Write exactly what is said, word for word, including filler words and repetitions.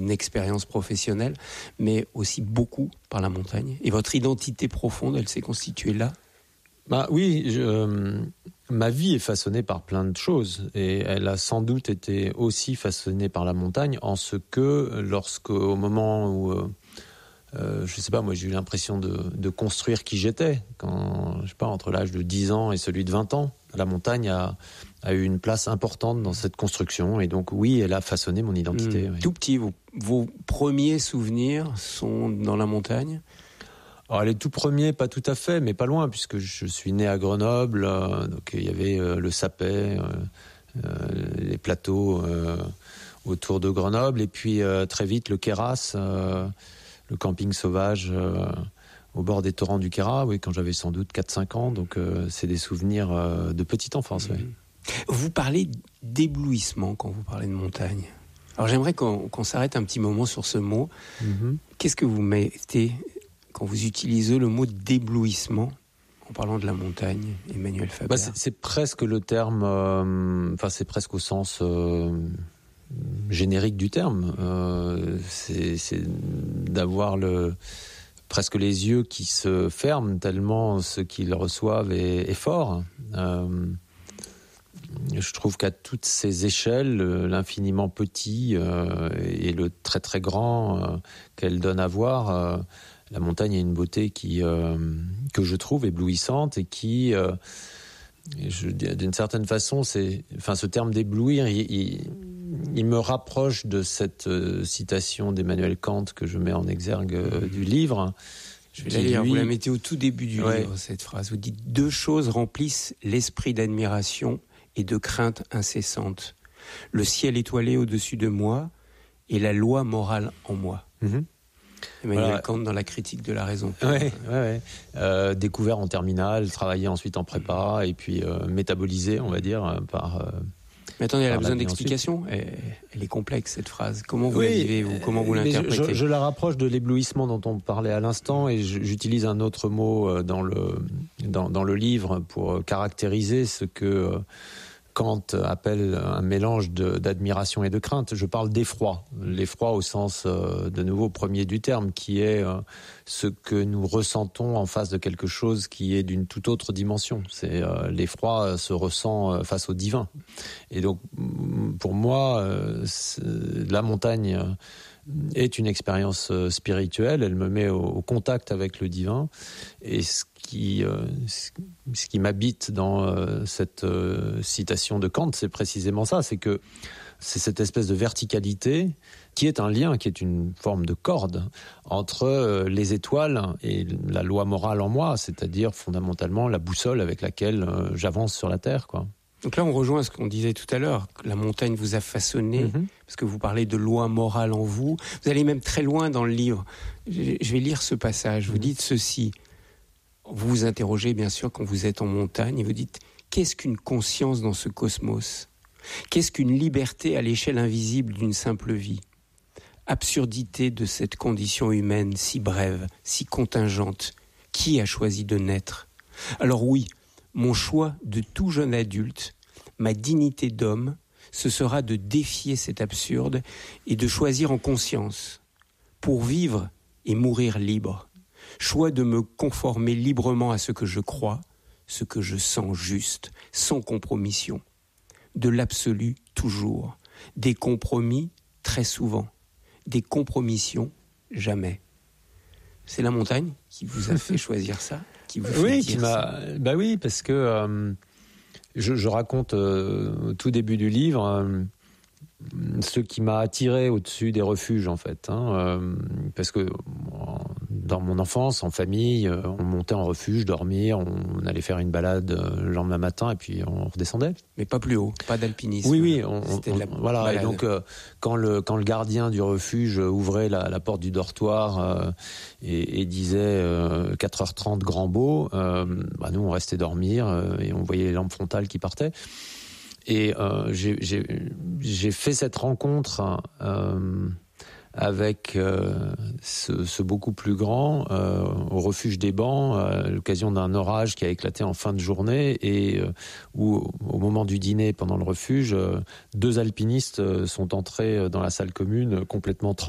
une expérience professionnelle, mais aussi beaucoup par la montagne. Et votre identité profonde, elle s'est constituée là ? Bah oui, je, euh, ma vie est façonnée par plein de choses et elle a sans doute été aussi façonnée par la montagne en ce que lorsque, au moment où, euh, euh, je sais pas, moi j'ai eu l'impression de, de construire qui j'étais, quand, je sais pas, entre l'âge de dix ans et celui de vingt ans, la montagne a, a eu une place importante dans cette construction et donc oui, elle a façonné mon identité. Mmh. Oui. Tout petit, vos, vos premiers souvenirs sont dans la montagne ? Alors les tout premiers, pas tout à fait, mais pas loin, puisque je suis né à Grenoble, euh, donc il y avait euh, le Sapet, euh, euh, les plateaux euh, autour de Grenoble, et puis euh, très vite le Queyras, euh, le camping sauvage euh, au bord des torrents du Queyras, oui, quand j'avais sans doute quatre cinq ans, donc euh, c'est des souvenirs euh, de petite enfance. Mmh. Oui. Vous parlez d'éblouissement quand vous parlez de montagne. Alors j'aimerais qu'on, qu'on s'arrête un petit moment sur ce mot. Mmh. Qu'est-ce que vous mettez quand vous utilisez le mot d'éblouissement en parlant de la montagne, Emmanuel Faber? Bah c'est, c'est presque le terme, euh, enfin c'est presque au sens euh, générique du terme. Euh, c'est, c'est d'avoir le, presque les yeux qui se ferment tellement ce qu'ils reçoivent est, est fort. Euh, je trouve qu'à toutes ces échelles, l'infiniment petit euh, et le très très grand euh, qu'elle donne à voir, euh, la montagne a une beauté qui, euh, que je trouve éblouissante et qui, euh, je, d'une certaine façon, c'est, enfin, ce terme d'éblouir, il, il, il me rapproche de cette euh, citation d'Emmanuel Kant que je mets en exergue euh, du livre. Je vais la lire, lui... vous la mettez au tout début du ouais. livre, cette phrase. Vous dites « Deux choses remplissent l'esprit d'admiration et de crainte incessante. Le ciel étoilé au-dessus de moi et la loi morale en moi. Mm-hmm. » Emmanuel voilà. Kant dans la critique de la raison. Oui, ouais, ouais. euh, découvert en terminale, travaillé ensuite en prépa et puis euh, métabolisé, on va dire, par... Euh, mais attendez, elle a besoin d'explications. Elle, elle est complexe, cette phrase. Comment vous oui, la vivez ou comment vous l'interprétez? je, je la rapproche de l'éblouissement dont on parlait à l'instant et j'utilise un autre mot dans le, dans, dans le livre pour caractériser ce que Kant appelle un mélange de, d'admiration et de crainte. Je parle d'effroi. L'effroi au sens, euh, de nouveau, premier du terme, qui est euh, ce que nous ressentons en face de quelque chose qui est d'une toute autre dimension. C'est, euh, l'effroi se ressent euh, face au divin. Et donc, pour moi, euh, la montagne est une expérience spirituelle. Elle me met au, au contact avec le divin. Et ce qui, euh, ce qui m'habite dans euh, cette euh, citation de Kant, c'est précisément ça, c'est que c'est cette espèce de verticalité qui est un lien, qui est une forme de corde entre euh, les étoiles et la loi morale en moi, c'est-à-dire fondamentalement la boussole avec laquelle euh, j'avance sur la terre, quoi. Donc là, on rejoint ce qu'on disait tout à l'heure, que la montagne vous a façonné, mm-hmm. parce que vous parlez de loi morale en vous. Vous allez même très loin dans le livre. Je vais lire ce passage. Vous mm-hmm. dites ceci. Vous vous interrogez, bien sûr, quand vous êtes en montagne, et vous dites « Qu'est-ce qu'une conscience dans ce cosmos ? Qu'est-ce qu'une liberté à l'échelle invisible d'une simple vie ? Absurdité de cette condition humaine si brève, si contingente. Qui a choisi de naître ? Alors oui, mon choix de tout jeune adulte, ma dignité d'homme, ce sera de défier cet absurde et de choisir en conscience, pour vivre et mourir libre. Choix de me conformer librement à ce que je crois, ce que je sens juste, sans compromission. De l'absolu toujours, des compromis très souvent, des compromissions jamais. C'est la montagne qui vous a fait choisir ça, qui vous fait oui, dire qui m'a. Ça. Bah oui, parce que euh, je, je raconte euh, au tout début du livre euh, ce qui m'a attiré au-dessus des refuges en fait, hein, euh, parce que dans mon enfance, en famille, on montait en refuge, dormir, on allait faire une balade le lendemain matin et puis on redescendait. Mais pas plus haut, pas d'alpinisme. Oui, oui, on, on, on, voilà. Balade. Et donc, euh, quand le quand le gardien du refuge ouvrait la, la porte du dortoir euh, et, et disait euh, quatre heures trente grand beau, euh, bah nous on restait dormir euh, et on voyait les lampes frontales qui partaient. Et euh, j'ai, j'ai j'ai fait cette rencontre. Euh, avec euh, ce, ce beaucoup plus grand euh, au refuge des Bancs à l'occasion d'un orage qui a éclaté en fin de journée et euh, où au moment du dîner pendant le refuge euh, deux alpinistes euh, sont entrés dans la salle commune complètement